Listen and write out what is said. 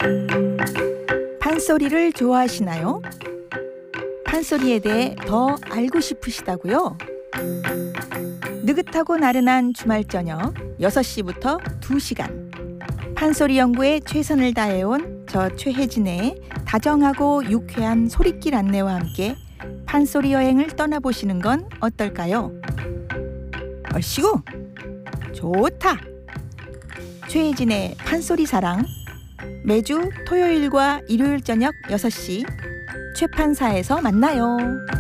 판소리를 좋아하시나요? 판소리에 대해 더 알고 싶으시다고요? 느긋하고 나른한 주말 저녁 6시부터 2시간 판소리 연구에 최선을 다해온 저 최혜진의 다정하고 유쾌한 소리길 안내와 함께 판소리 여행을 떠나보시는 건 어떨까요? 얼씨구 좋다! 최혜진의 판소리 사랑 매주 토요일과 일요일 저녁 6시 최판사에서 만나요.